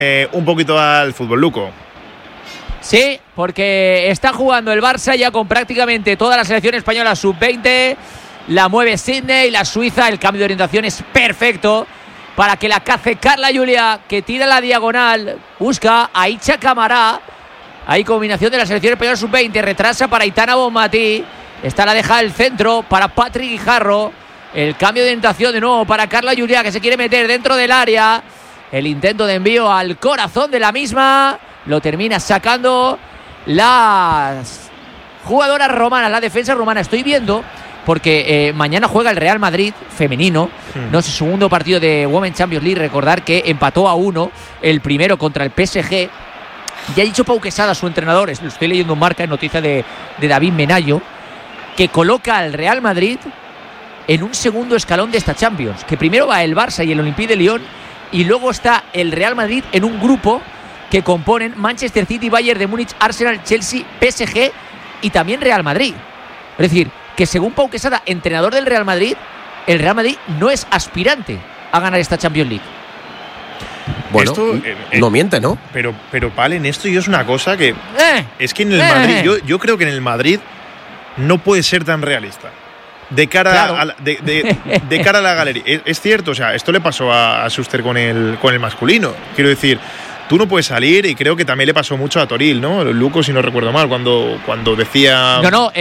un poquito al fútbol, Luco. Sí, porque está jugando el Barça ya con prácticamente toda la selección española sub-20. La mueve Sydney, la Suiza. El cambio de orientación es perfecto para que la cace Carla Julia, que tira la diagonal, busca a Icha Camará. Hay combinación de la selección española sub-20, retrasa para Aitana Bonmatí. Esta la deja el centro para Patrick Guijarro. El cambio de orientación de nuevo para Carla Julia, que se quiere meter dentro del área. El intento de envío al corazón de la misma lo termina sacando las jugadoras romanas, la defensa romana. Estoy viendo porque mañana juega el Real Madrid femenino, no sé, segundo partido de Women's Champions League. Recordar que empató a 1 el primero contra el PSG. Ya ha dicho Pau Quesada, su entrenador, lo estoy leyendo en Marca, en noticia de David Menayo, que coloca al Real Madrid en un segundo escalón de esta Champions, que primero va el Barça y el Olympique de Lyon, y luego está el Real Madrid en un grupo que componen Manchester City, Bayern de Múnich, Arsenal, Chelsea, PSG y también Real Madrid. Es decir, que según Pau Quesada, entrenador del Real Madrid, el Real Madrid no es aspirante a ganar esta Champions League. Bueno, esto, no miente, ¿no? Pero Palen, esto yo es una cosa que es que en el Madrid, yo creo que en el Madrid no puede ser tan realista de cara, claro, de cara a la galería. Es cierto, o sea, esto le pasó a Schuster con el masculino. Quiero decir, tú no puedes salir, y creo que también le pasó mucho a Toril, ¿no? Luco, si no recuerdo mal, cuando decía... No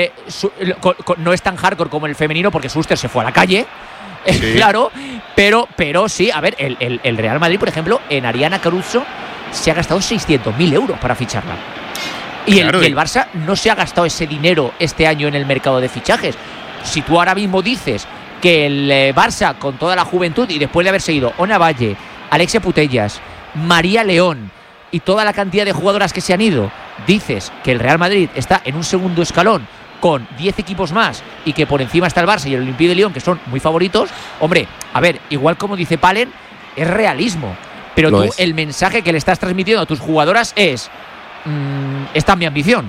es tan hardcore como el femenino, porque Schuster se fue a la calle. Sí. Claro, pero sí, a ver, el Real Madrid, por ejemplo, en Ariana Caruso se ha gastado 600.000 euros para ficharla. Y el Barça no se ha gastado ese dinero este año en el mercado de fichajes. Si tú ahora mismo dices que el Barça, con toda la juventud, y después de haber seguido Ona Valle, Alexia Putellas, María León y toda la cantidad de jugadoras que se han ido, dices que el Real Madrid está en un segundo escalón con 10 equipos más y que por encima está el Barça y el Olympique de Lyon, que son muy favoritos, hombre, a ver, igual como dice Palen, es realismo. Pero tú, el mensaje que le estás transmitiendo a tus jugadoras es: esta es mi ambición.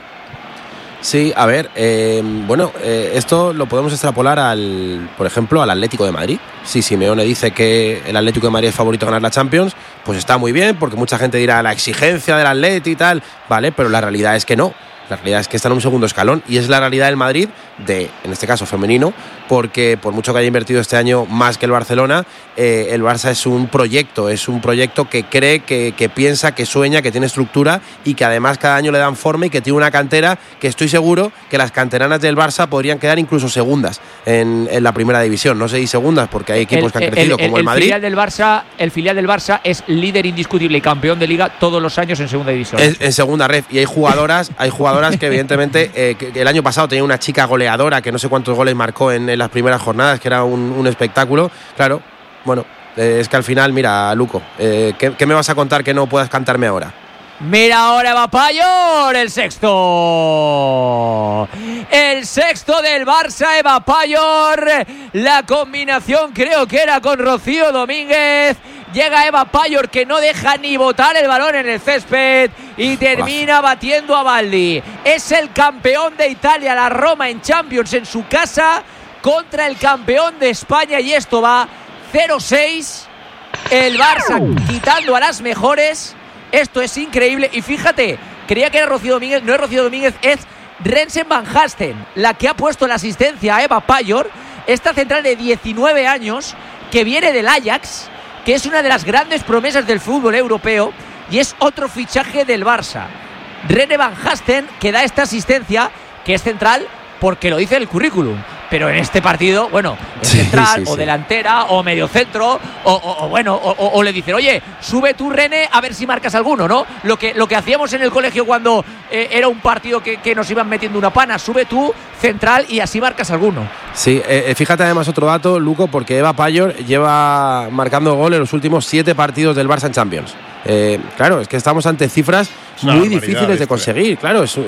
Sí, a ver, esto lo podemos extrapolar por ejemplo, al Atlético de Madrid. Si Simeone dice que el Atlético de Madrid es favorito a ganar la Champions, pues está muy bien, porque mucha gente dirá la exigencia del Atleti y tal, vale, pero la realidad es que no. La realidad es que está en un segundo escalón, y es la realidad del Madrid, en este caso femenino, porque por mucho que haya invertido este año más que el Barcelona, el Barça es un proyecto que cree, que piensa, que sueña, que tiene estructura, y que además cada año le dan forma, y que tiene una cantera que estoy seguro que las canteranas del Barça podrían quedar incluso segundas en la primera división. No sé si segundas, porque hay equipos que han crecido como el Madrid. El filial del Barça es líder indiscutible y campeón de liga todos los años en segunda división. En segunda red, y hay jugadoras que evidentemente que el año pasado tenía una chica goleadora que no sé cuántos goles marcó en las primeras jornadas, que era un espectáculo. Claro, bueno, es que al final, mira, Luco, ¿qué me vas a contar que no puedas cantarme ahora? Mira ahora Eva Payor, el sexto del Barça, Eva Payor. La combinación creo que era con Rocío Domínguez. Llega Eva Payor, que no deja ni botar el balón en el césped, y termina batiendo a Baldi. Es el campeón de Italia, la Roma, en Champions en su casa contra el campeón de España, y esto va 0-6. El Barça quitando a las mejores. Esto es increíble. Y fíjate, creía que era Rocío Domínguez, no es Rocío Domínguez, es Rensen Van Hasten la que ha puesto la asistencia a Eva Payor, esta central de 19 años que viene del Ajax, que es una de las grandes promesas del fútbol europeo, y es otro fichaje del Barça. Rene Van Hasten, que da esta asistencia, que es central porque lo dice el currículum, pero en este partido, bueno, es central, o delantera, o mediocentro, o le dicen, oye, sube tú, René, a ver si marcas alguno, ¿no? Lo que hacíamos en el colegio cuando era un partido que nos iban metiendo una pana, sube tú, central, y así marcas alguno. Sí, fíjate además otro dato, Luco, porque Eva Payor lleva marcando gol en los últimos 7 partidos del Barça en Champions. Claro, es que estamos ante cifras muy difíciles de conseguir. Claro, es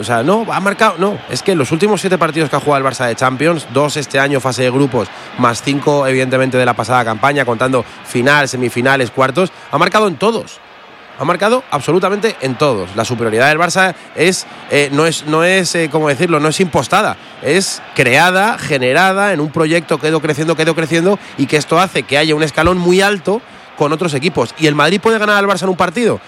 que en los últimos 7 partidos que ha jugado el Barça de Champions, 2 este año fase de grupos, más 5 evidentemente de la pasada campaña, contando final, semifinales, cuartos, ha marcado en todos. Ha marcado absolutamente en todos. La superioridad del Barça no es ¿cómo decirlo? No es impostada, es creada, generada en un proyecto que ha ido creciendo, y que esto hace que haya un escalón muy alto con otros equipos. ¿Y el Madrid puede ganar al Barça en un partido?